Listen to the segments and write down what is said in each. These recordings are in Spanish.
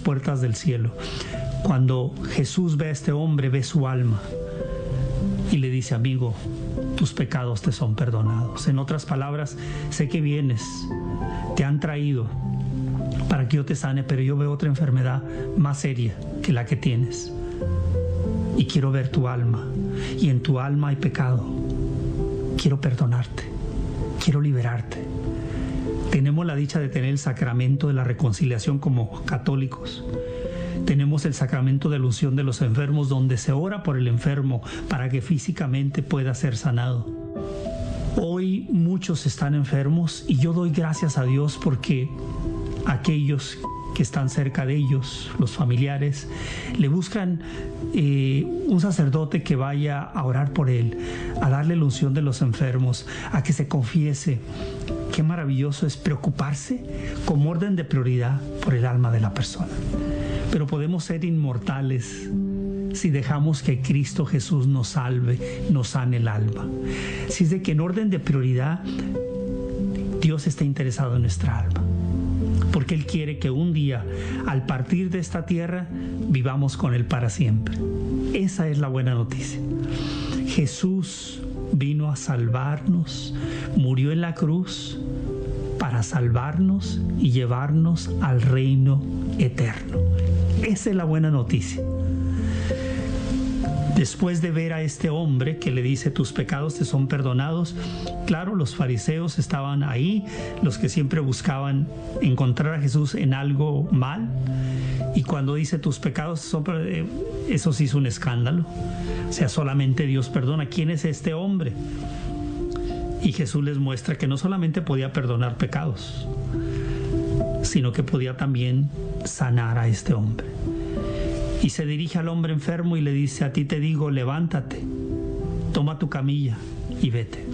puertas del cielo. Cuando Jesús ve a este hombre, ve su alma y le dice: amigo, tus pecados te son perdonados. En otras palabras, sé que vienes, te han traído para que yo te sane, pero yo veo otra enfermedad más seria que la que tienes. Y quiero ver tu alma, y en tu alma hay pecado. Quiero perdonarte, quiero liberarte. Tenemos la dicha de tener el sacramento de la reconciliación como católicos. Tenemos el sacramento de la unción de los enfermos, donde se ora por el enfermo para que físicamente pueda ser sanado. Hoy muchos están enfermos y yo doy gracias a Dios porque aquellos que están cerca de ellos, los familiares, le buscan un sacerdote que vaya a orar por él, a darle la unción de los enfermos, a que se confiese. Qué maravilloso es preocuparse como orden de prioridad por el alma de la persona. Pero podemos ser inmortales si dejamos que Cristo Jesús nos salve, nos sane el alma. Si es de que en orden de prioridad Dios está interesado en nuestra alma, porque Él quiere que un día, al partir de esta tierra, vivamos con Él para siempre. Esa es la buena noticia. Jesús vino a salvarnos, murió en la cruz para salvarnos y llevarnos al reino eterno. Esa es la buena noticia. Después de ver a este hombre que le dice: tus pecados te son perdonados, claro, los fariseos estaban ahí, los que siempre buscaban encontrar a Jesús en algo mal, y cuando dice tus pecados son perdonados, eso sí es un escándalo. O sea, solamente Dios perdona. ¿Quién es este hombre? Y Jesús les muestra que no solamente podía perdonar pecados, sino que podía también sanar a este hombre. Y se dirige al hombre enfermo y le dice: a ti te digo, levántate, toma tu camilla y vete.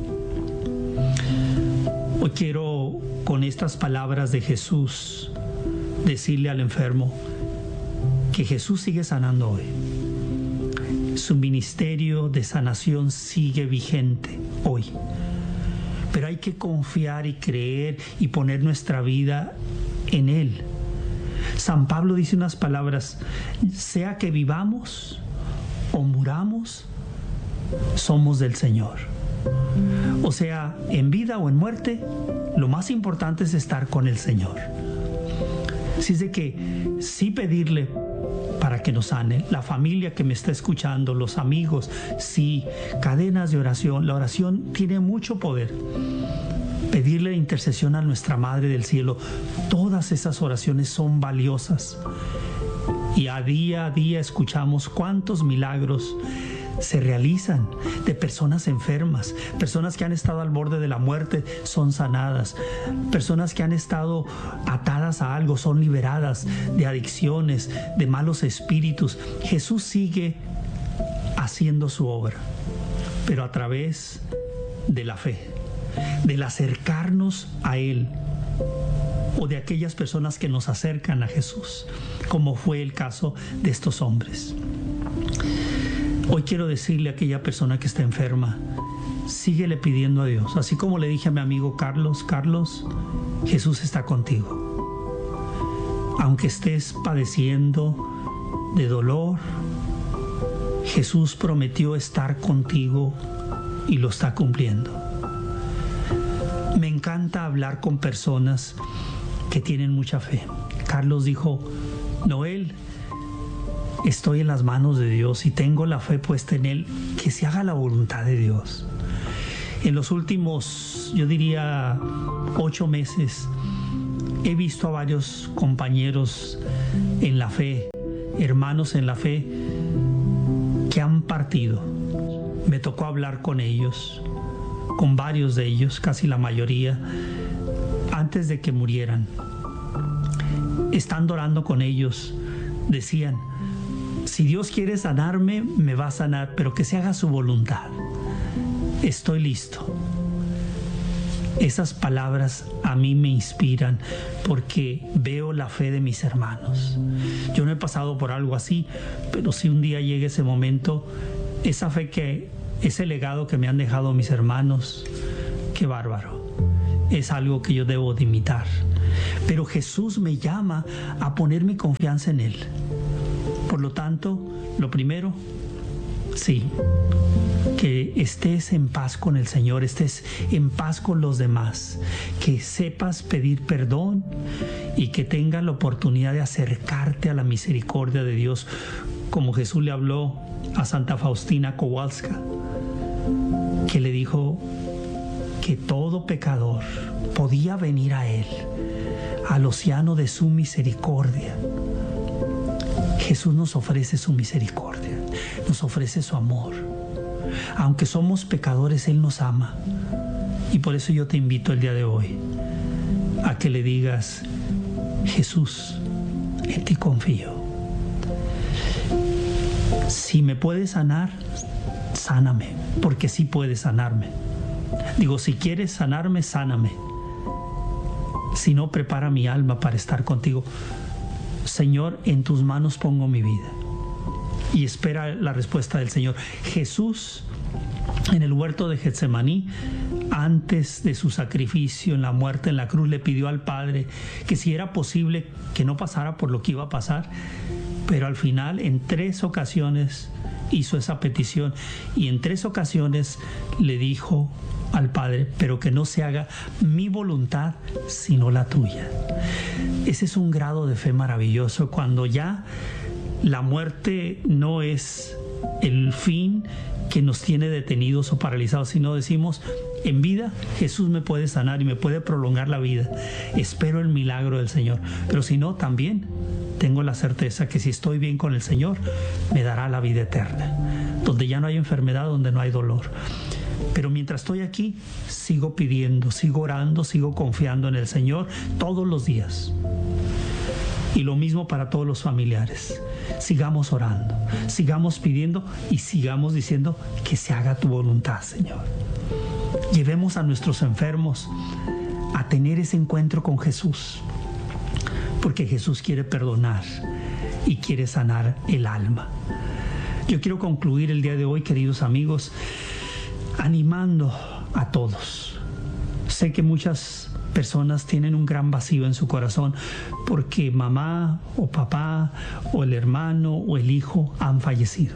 Hoy quiero, con estas palabras de Jesús, decirle al enfermo que Jesús sigue sanando hoy. Su ministerio de sanación sigue vigente hoy. Pero hay que confiar y creer y poner nuestra vida en Él. San Pablo dice unas palabras: sea que vivamos o muramos, somos del Señor. O sea, en vida o en muerte, lo más importante es estar con el Señor. Así es de que sí pedirle para que nos sane, la familia que me está escuchando, los amigos, sí, cadenas de oración. La oración tiene mucho poder. Pedirle intercesión a nuestra Madre del Cielo. Todas esas oraciones son valiosas. Y a día escuchamos cuántos milagros se realizan de personas enfermas, personas que han estado al borde de la muerte son sanadas, personas que han estado atadas a algo son liberadas de adicciones, de malos espíritus. Jesús sigue haciendo su obra, pero a través de la fe, del acercarnos a Él, o de aquellas personas que nos acercan a Jesús, como fue el caso de estos hombres. Hoy quiero decirle a aquella persona que está enferma: síguele pidiendo a Dios. Así como le dije a mi amigo Carlos: Carlos, Jesús está contigo. Aunque estés padeciendo de dolor, Jesús prometió estar contigo y lo está cumpliendo. Me encanta hablar con personas que tienen mucha fe. Carlos dijo: Noel, estoy en las manos de Dios y tengo la fe puesta en Él, que se haga la voluntad de Dios. En los últimos, yo diría, 8 meses, he visto a varios compañeros en la fe, hermanos en la fe, que han partido. Me tocó hablar con ellos, con varios de ellos, casi la mayoría, antes de que murieran. Estando orando con ellos, decían: si Dios quiere sanarme, me va a sanar, pero que se haga su voluntad. Estoy listo. Esas palabras a mí me inspiran porque veo la fe de mis hermanos. Yo no he pasado por algo así, pero si un día llega ese momento, esa fe ese legado que me han dejado mis hermanos, qué bárbaro. es algo que yo debo de imitar. Pero Jesús me llama a poner mi confianza en Él. Por lo tanto, lo primero, sí, que estés en paz con el Señor, estés en paz con los demás, que sepas pedir perdón y que tengas la oportunidad de acercarte a la misericordia de Dios, como Jesús le habló a Santa Faustina Kowalska, que le dijo que todo pecador podía venir a Él, al océano de su misericordia. Jesús nos ofrece su misericordia, nos ofrece su amor. Aunque somos pecadores, Él nos ama. Y por eso yo te invito el día de hoy a que le digas: Jesús, en ti confío. Si me puedes sanar, sáname, porque sí puedes sanarme. Digo, si quieres sanarme, sáname. Si no, prepara mi alma para estar contigo. Señor, en tus manos pongo mi vida. Y espera la respuesta del Señor. Jesús, en el huerto de Getsemaní, antes de su sacrificio en la muerte en la cruz, le pidió al Padre que si era posible que no pasara por lo que iba a pasar, pero al final en 3 ocasiones hizo esa petición y en 3 ocasiones le dijo al Padre: pero que no se haga mi voluntad sino la tuya. Ese es un grado de fe maravilloso, cuando ya la muerte no es el fin que nos tiene detenidos o paralizados, sino decimos: en vida Jesús me puede sanar y me puede prolongar la vida. Espero el milagro del Señor. Pero si no, también tengo la certeza que si estoy bien con el Señor, me dará la vida eterna, donde ya no hay enfermedad, donde no hay dolor. Pero mientras estoy aquí, sigo pidiendo, sigo orando, sigo confiando en el Señor todos los días. Y lo mismo para todos los familiares. Sigamos orando, sigamos pidiendo y sigamos diciendo: que se haga tu voluntad, Señor. Llevemos a nuestros enfermos a tener ese encuentro con Jesús, porque Jesús quiere perdonar y quiere sanar el alma. Yo quiero concluir el día de hoy, queridos amigos, animando a todos. Sé que muchas personas tienen un gran vacío en su corazón porque mamá o papá o el hermano o el hijo han fallecido.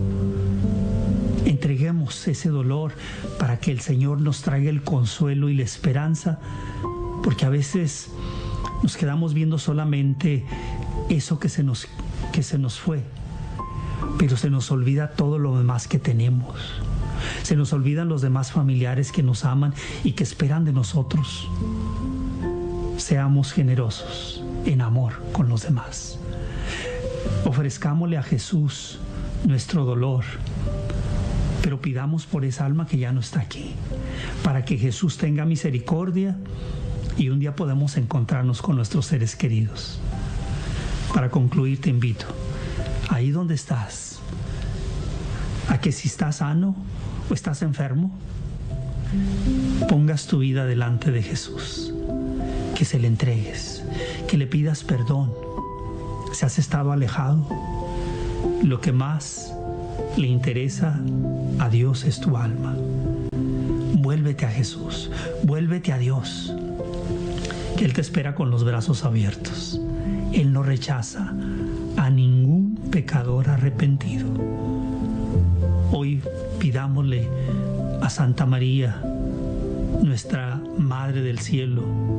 Entreguemos ese dolor para que el Señor nos traiga el consuelo y la esperanza, porque a veces nos quedamos viendo solamente eso que se nos fue, pero se nos olvida todo lo demás que tenemos. Se nos olvidan los demás familiares que nos aman y que esperan de nosotros. Seamos generosos en amor con los demás. Ofrezcámosle a Jesús nuestro dolor, pero pidamos por esa alma que ya no está aquí, para que Jesús tenga misericordia y un día podamos encontrarnos con nuestros seres queridos. Para concluir, te invito, ahí donde estás, a que si estás sano o estás enfermo, pongas tu vida delante de Jesús, que se le entregues, que le pidas perdón. Si has estado alejado, lo que más le interesa a Dios es tu alma. Vuélvete a Jesús, vuélvete a Dios, que Él te espera con los brazos abiertos. Él no rechaza a ningún pecador arrepentido. Hoy pidámosle a Santa María, nuestra Madre del Cielo,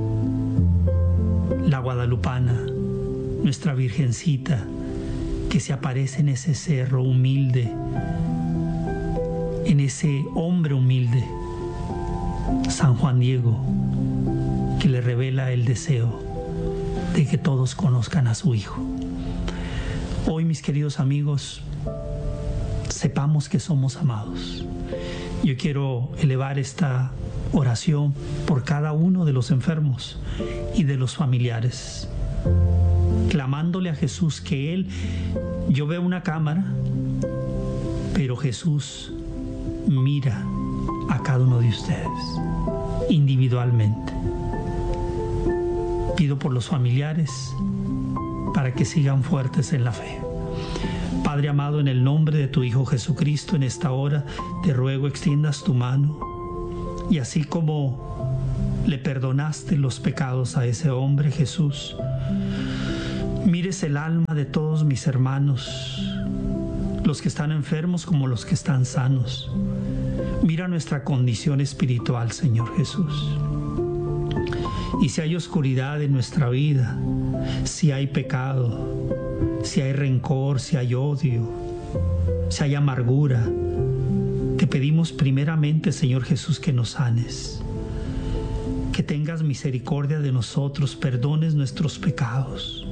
la Guadalupana, nuestra Virgencita, que se aparece en ese cerro humilde, en ese hombre humilde, San Juan Diego, que le revela el deseo de que todos conozcan a su Hijo. Hoy, mis queridos amigos, sepamos que somos amados. Yo quiero elevar esta oración por cada uno de los enfermos y de los familiares, clamándole a Jesús que Él, yo veo una cámara, pero Jesús mira a cada uno de ustedes individualmente. Pido por los familiares para que sigan fuertes en la fe. Padre amado, en el nombre de tu Hijo Jesucristo, en esta hora te ruego extiendas tu mano y así como le perdonaste los pecados a ese hombre, Jesús. Mires el alma de todos mis hermanos, los que están enfermos como los que están sanos. Mira nuestra condición espiritual, Señor Jesús. Y si hay oscuridad en nuestra vida, si hay pecado, si hay rencor, si hay odio, si hay amargura, te pedimos primeramente, Señor Jesús, que nos sanes, que tengas misericordia de nosotros, perdones nuestros pecados.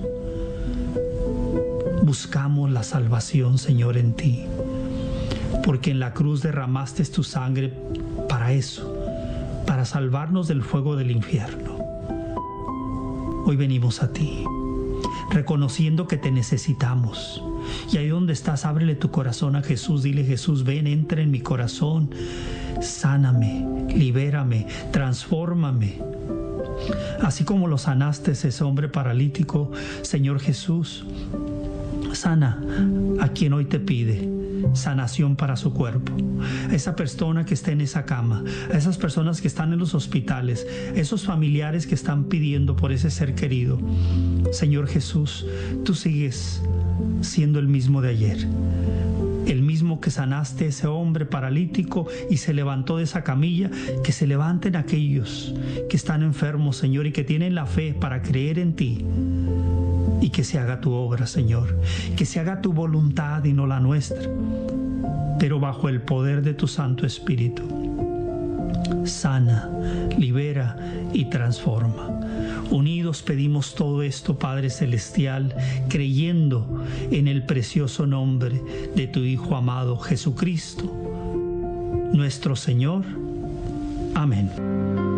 Buscamos la salvación, Señor, en ti, porque en la cruz derramaste tu sangre para eso, para salvarnos del fuego del infierno. Hoy venimos a ti, reconociendo que te necesitamos. Y ahí donde estás, ábrele tu corazón a Jesús. Dile: Jesús, ven, entra en mi corazón. Sáname, libérame, transfórmame. Así como lo sanaste ese hombre paralítico, Señor Jesús, sana a quien hoy te pide sanación para su cuerpo. A esa persona que está en esa cama, a esas personas que están en los hospitales, esos familiares que están pidiendo por ese ser querido. Señor Jesús, tú sigues siendo el mismo de ayer, el mismo que sanaste a ese hombre paralítico y se levantó de esa camilla. Que se levanten aquellos que están enfermos, Señor, y que tienen la fe para creer en ti. Y que se haga tu obra, Señor, que se haga tu voluntad y no la nuestra, pero bajo el poder de tu Santo Espíritu. Sana, libera y transforma. Unidos pedimos todo esto, Padre Celestial, creyendo en el precioso nombre de tu Hijo amado Jesucristo, nuestro Señor. Amén.